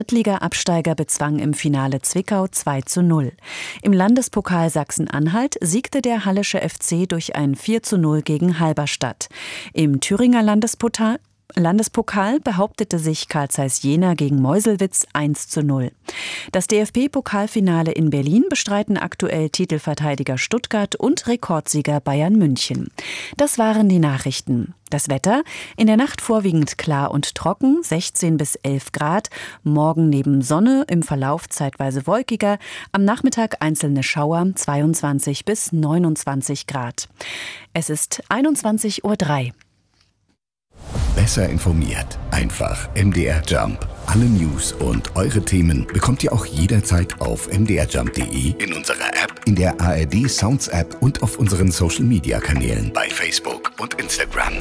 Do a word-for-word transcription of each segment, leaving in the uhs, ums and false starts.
Drittliga-Absteiger bezwang im Finale Zwickau zwei zu null. Im Landespokal Sachsen-Anhalt siegte der Hallische F C durch ein vier zu null gegen Halberstadt. Im Thüringer Landespokal Landespokal behauptete sich Carl Zeiss Jena gegen Meuselwitz eins zu null. Das D F B-Pokalfinale in Berlin bestreiten aktuell Titelverteidiger Stuttgart und Rekordsieger Bayern München. Das waren die Nachrichten. Das Wetter: in der Nacht vorwiegend klar und trocken, sechzehn bis elf Grad. Morgen neben Sonne, im Verlauf zeitweise wolkiger. Am Nachmittag einzelne Schauer, zweiundzwanzig bis neunundzwanzig Grad. Es ist einundzwanzig Uhr drei. Besser informiert. Einfach M D R Jump. Alle News und eure Themen bekommt ihr auch jederzeit auf m d r jump punkt d e, in unserer App, in der A R D Sounds App und auf unseren Social Media Kanälen bei Facebook und Instagram.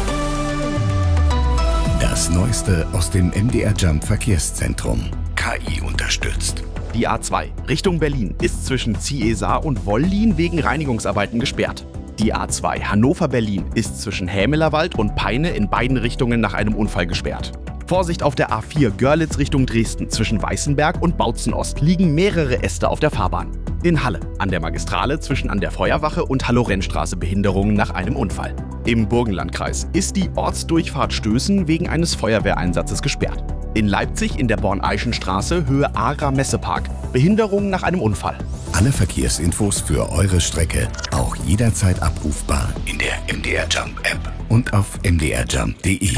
Das Neueste aus dem M D R Jump Verkehrszentrum. K I unterstützt. Die A zwei Richtung Berlin ist zwischen Ziehesar und Wollin wegen Reinigungsarbeiten gesperrt. Die A zwei Hannover-Berlin ist zwischen Hämelerwald und Peine in beiden Richtungen nach einem Unfall gesperrt. Vorsicht auf der A vier Görlitz Richtung Dresden zwischen Weißenberg und Bautzen-Ost liegen mehrere Äste auf der Fahrbahn. In Halle an der Magistrale zwischen an der Feuerwache und Hallo-Rennstraße Behinderungen nach einem Unfall. Im Burgenlandkreis ist die Ortsdurchfahrt Stößen wegen eines Feuerwehreinsatzes gesperrt. In Leipzig in der Born-Eischen-Straße Höhe Agra Messepark Behinderungen nach einem Unfall. Alle Verkehrsinfos für eure Strecke auch jederzeit abrufbar in der M D R Jump App und auf m d r jump punkt d e.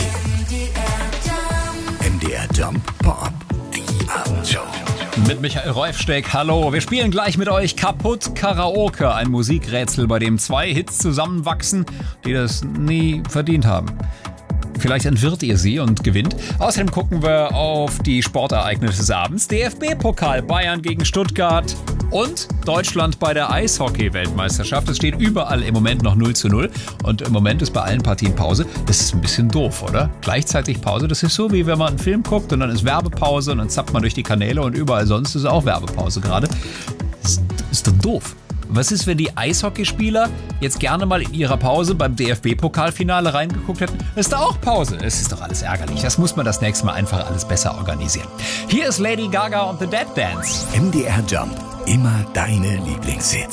M D R Jump Pop, die Abendshow. Mit Michael Reufsteck, hallo. Wir spielen gleich mit euch Kaputt Karaoke, ein Musikrätsel, bei dem zwei Hits zusammenwachsen, die das nie verdient haben. Vielleicht entwirrt ihr sie und gewinnt. Außerdem gucken wir auf die Sportereignisse des Abends. D F B-Pokal Bayern gegen Stuttgart und Deutschland bei der Eishockey-Weltmeisterschaft. Es steht überall im Moment noch null zu null und im Moment ist bei allen Partien Pause. Das ist ein bisschen doof, oder? Gleichzeitig Pause, das ist so, wie wenn man einen Film guckt und dann ist Werbepause und dann zappt man durch die Kanäle und überall sonst ist auch Werbepause gerade. Das ist doch doof. Was ist, wenn die Eishockeyspieler jetzt gerne mal in ihrer Pause beim D F B-Pokalfinale reingeguckt hätten? Ist da auch Pause? Es ist doch alles ärgerlich. Das muss man das nächste Mal einfach alles besser organisieren. Hier ist Lady Gaga und The Dead Dance. M D R Jump. Immer deine Lieblingshits.